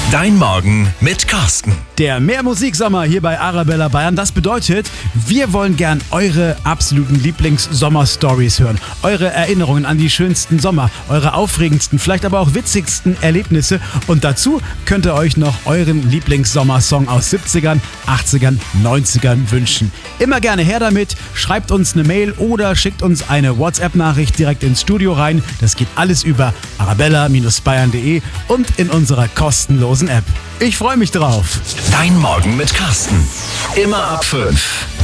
Dein Morgen mit Carsten. Der Mehrmusiksommer hier bei Arabella Bayern, das bedeutet, wir wollen gern eure absoluten Lieblings-Sommer-Stories hören. Eure Erinnerungen an die schönsten Sommer, eure aufregendsten, vielleicht aber auch witzigsten Erlebnisse. Und dazu könnt ihr euch noch euren Lieblings-Sommersong aus 70ern, 80ern, 90ern wünschen. Immer gerne her damit, schreibt uns eine Mail oder schickt uns eine WhatsApp-Nachricht direkt ins Studio rein. Das geht alles über arabella-bayern.de und in unserer kostenlosen App. Ich freue mich drauf. Dein Morgen mit Carsten. Immer ab 5.